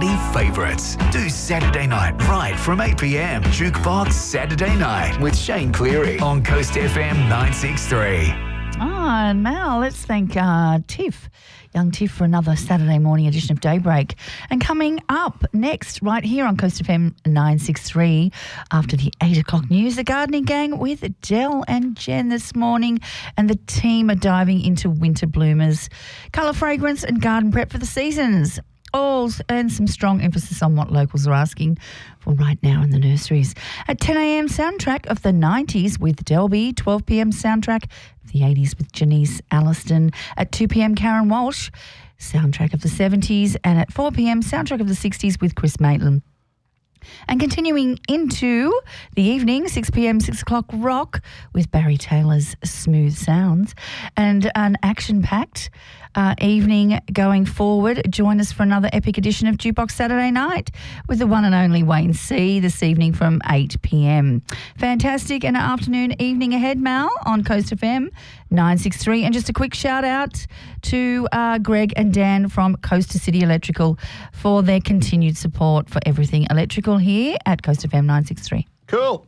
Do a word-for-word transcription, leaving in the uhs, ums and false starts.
party favourites. Do Saturday night right from eight p m. Jukebox Saturday Night with Shane Cleary on Coast F M nine sixty-three. Ah, and Mal, let's thank uh, Tiff, young Tiff, for another Saturday morning edition of Daybreak. And coming up next, right here on Coast F M nine sixty-three, after the eight o'clock news, the Gardening Gang with Del and Jen this morning, and the team are diving into winter bloomers, colour fragrance and garden prep for the seasons. All and some strong emphasis on what locals are asking for right now in the nurseries. At ten a m, soundtrack of the nineties with Delby. twelve p m, soundtrack of the eighties with Janice Alliston. At two p m, Karen Walsh, soundtrack of the seventies. And at four p m, soundtrack of the sixties with Chris Maitland. And continuing into the evening, six p m, six o'clock rock with Barry Taylor's Smooth Sounds. And an action-packed uh, evening going forward. Join us for another epic edition of Jukebox Saturday Night with the one and only Wayne C this evening from eight p m. Fantastic and afternoon evening ahead, Mal, on Coast F M nine sixty-three. And just a quick shout out to uh, Greg and Dan from Coaster City Electrical for their continued support for everything electrical here at Coast F M nine sixty-three. Cool.